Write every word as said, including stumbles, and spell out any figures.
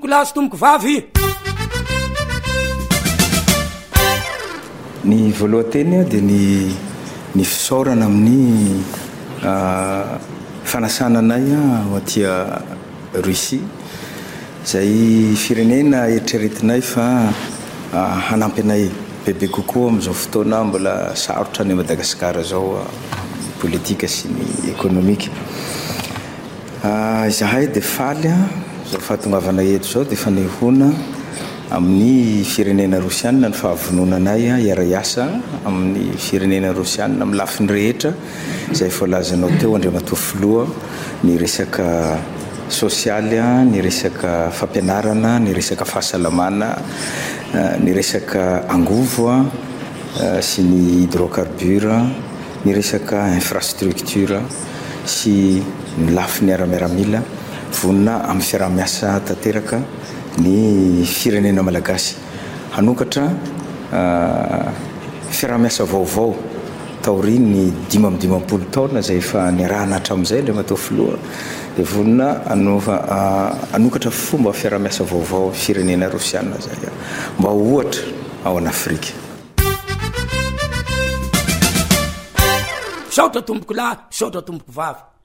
lahy sy tomboko vavy. Ny voalohanteny dia ny ny fisaorana amin'ny fanasananay ao atia Russie zay firenena eritreretinay fa hanampy anay bebe kokoa amin'izao fotoana mbola sarotra ny Madagasikara zao politika sy ny ekonomika. Izahay dia faly zao fahatongavana eto zao dia fa nehona amin'ny firenena rosianina ny fahavononanay iara-iasa amin'ny firenena rosianina amin'ny lafiny rehetra izay voalazanao teo andriamatoa filoha ny resaka sosialy, ny resaka fampianarana, ny resaka fahasalamana, ny resaka angovo sy ny hydrocarbure, ny resaka infrastructure sy ny lafiny ara-miaramila vonona amin'ny fiaraha-miasa tanteraka ny firenena malagasy hanokatra fiaraha-miasa vaovao taoriny ny dimy amby dimampolo taona zay efa niarahana hatramin'izay le matoa filoha dia vonona hanokatra fomba fiaraha-miasa vaovao firenena rosianina zay mba ohatra ao an'Afrika. Misaotra tomboko lahy, misaotra tomboko vavy.